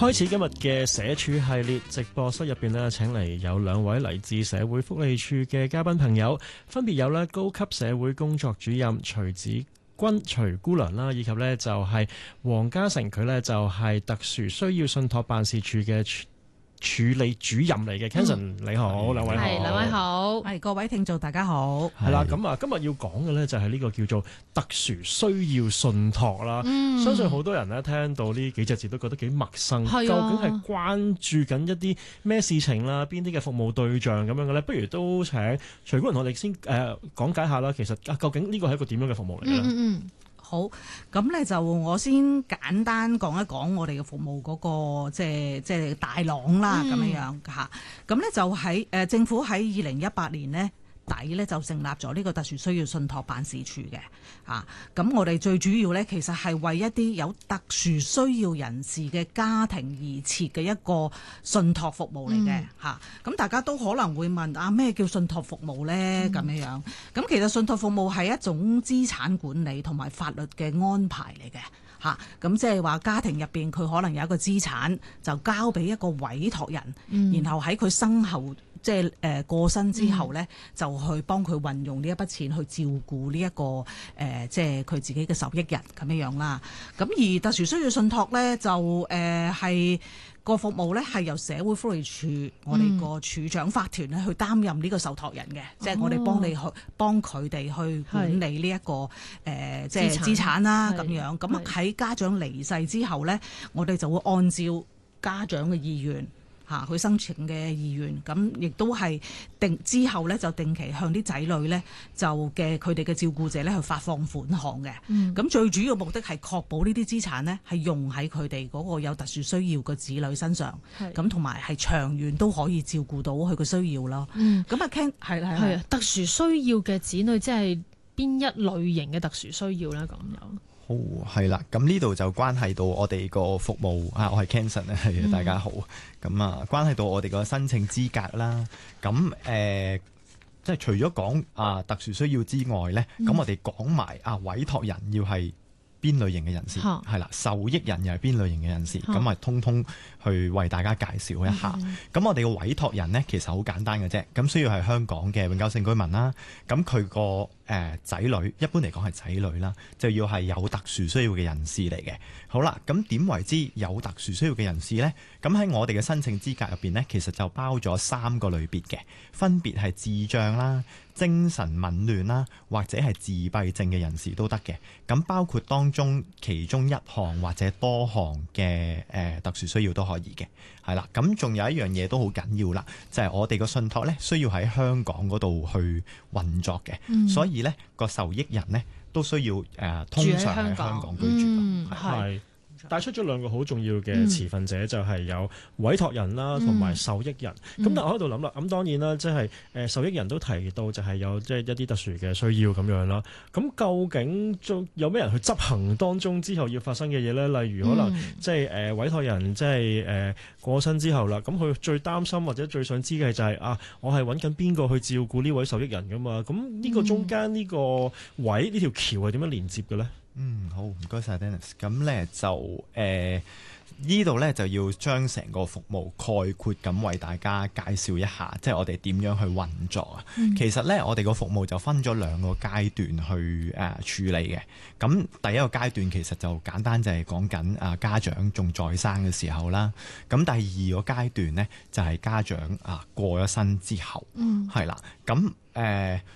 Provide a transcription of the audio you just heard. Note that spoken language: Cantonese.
開始今日嘅社署系列直播室入邊呢，請嚟有兩位嚟自社會福利署嘅嘉賓朋友，分別有呢高級社會工作主任徐子君徐姑娘啦，以及呢就係黃嘉誠，佢呢就係特殊需要信託辦事處嘅處理主任嚟嘅。Kenson 你好，兩位好， 兩位好， 各位聽眾大家好。 係啦，咁啊，今日要講嘅呢就係呢個叫做特殊需要信託啦。相信好多人呢聽到呢幾隻字都覺得幾陌生，究竟係關注緊一啲咩事情啦，邊啲嘅服務對象咁樣嘅呢？不如都請徐姑娘我哋先講解下啦。其實究竟呢個係一個點樣嘅服務嚟嘅呢？ 好，咁咧就我先簡單講一講我哋嘅服務嗰個即係大廊啦，咁樣樣嚇。咁咧就喺政府喺2018年呢底咧就成立咗呢個特殊需要信託辦事處嘅嚇。咁我哋最主要咧其實係為一啲有特殊需要人士嘅家庭而設嘅一個信託服務嚟嘅嚇。咁大家都可能會問啊，咩叫信託服務咧？咁樣樣。咁其實信託服務係一種資產管理同埋法律嘅安排嚟嘅嚇。咁即係話家庭入邊佢可能有一個資產就交俾一個委託人，然後喺佢身後。即係過身之後咧，就去幫佢運用呢一筆錢去照顧呢一個即係佢自己嘅受益人咁樣樣啦。咁而特殊需要信託咧，就係個服務咧係由社會福利署我哋個處長法團咧去擔任呢個受託人嘅，即係我哋幫佢哋去管理呢一個即係資產啦咁樣。咁喺家長離世之後咧，我哋就會按照家長嘅意願。佢申請嘅意願，咁亦都係之後咧就定期向啲仔女咧就佢哋嘅照顧者咧去發放款項嘅。咁最主要目的係確保呢啲資產咧係用喺佢哋嗰個有特殊需要嘅子女身上，咁同埋係長遠都可以照顧到佢嘅需要咯。咁啊 Ken 係啊， 特殊需要嘅子女即係邊一類型嘅特殊需要咧？咁樣。 好係啦，咁呢度就關係到我哋個服務啊，我係 Kenson 啊，係大家好。咁啊，關係到我哋個申請資格啦。咁即係除咗講特殊需要之外咧，咁我哋講埋委託人要係邊類型嘅人士，係啦，受益人又係邊類型嘅人士，咁啊通通去為大家介紹一下。咁我哋嘅委託人呢，其實好簡單嘅啫，咁需要係香港嘅永久性居民啦。咁佢個仔女，一般嚟講係仔女啦，就要係有特殊需要嘅人士嚟嘅。好啦，咁點為之有特殊需要嘅人士呢？咁喺我哋嘅申請資格入邊呢，其實就包咗3個類別嘅，分別係智障啦、精神紊亂啦，或者係自閉症嘅人士都得嘅。咁包括當中其中一項或者多項嘅特殊需要都可以嘅，係啦。咁仲有一樣嘢都好緊要啦，就係我哋個信託呢需要喺香港嗰度去運作嘅，所以呢個受益人呢都需要通常喺香港居住。 係。帶出咗2個好重要嘅持份者，就係有委託人啦，同埋受益人。咁但係我喺度諗啦，咁當然啦，即係受益人都提到就係有即係一啲特殊嘅需要咁樣啦。咁究竟有咩人去執行當中之後要發生嘅嘢咧？例如可能即係委託人即係過身之後啦，咁佢最擔心或者最想知嘅就係我係揾緊邊個去照顧呢位受益人噶嘛？咁呢個中間呢個位呢條橋係點樣連接嘅咧？ 好，唔該晒 Dennis。咁咧就呢度咧就要將成個服務概括咁為大家介紹一下，即係我哋點樣去運作啊。其實咧，我哋個服務就分咗2個階段去處理嘅。咁第一個階段其實就簡單，就係講緊家長仲在生嘅時候啦。咁第二個階段咧就係家長過咗身之後，係啦。咁